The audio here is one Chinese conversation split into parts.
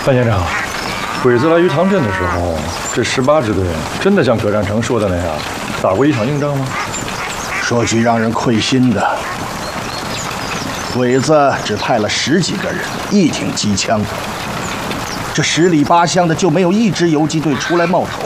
范县长，鬼子来鱼塘镇的时候，这18支队真的像葛占成说的那样，打过一场硬仗吗？ 说句让人愧心的，鬼子只派了10几个人，一挺机枪，这10里8乡的就没有一支游击队出来冒头，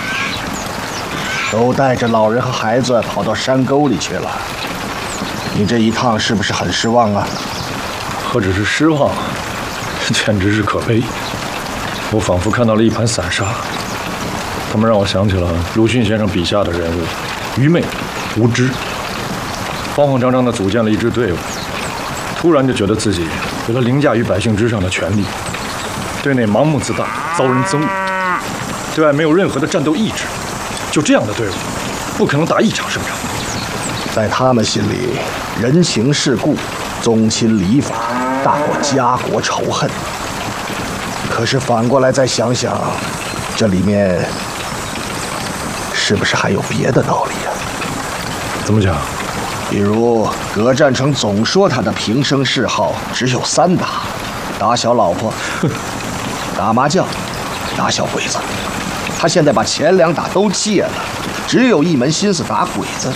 都带着老人和孩子跑到山沟里去了。你这一趟是不是很失望啊？ 何止是失望，简直是可悲。我仿佛看到了一盘散沙，他们让我想起了鲁迅先生笔下的人物，愚昧、无知，慌慌张张地组建了一支队伍，突然就觉得自己有了凌驾于百姓之上的权利，对内盲目自大，遭人憎恶，对外没有任何的战斗意志。就这样的队伍，不可能打一场胜仗。 在他们心里，人情世故、宗亲礼法大过家国仇恨。可是反过来再想想，这里面是不是还有别的道理啊？ 怎么讲？ 比如葛占成总说他的平生嗜好只有3大：打小老婆、打麻将、打小鬼子。他现在把前2打都戒了，只有一门心思打鬼子。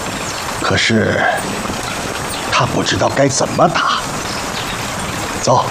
可是他不知道该怎么打。走。